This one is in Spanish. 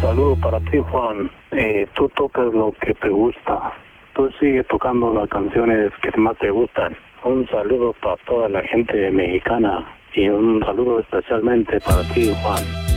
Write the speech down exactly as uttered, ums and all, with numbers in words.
saludo para ti, Juan. Eh, tú tocas lo que te gusta. Tú sigues tocando las canciones que más te gustan. Un saludo para toda la gente mexicana y un saludo especialmente para ti, Juan.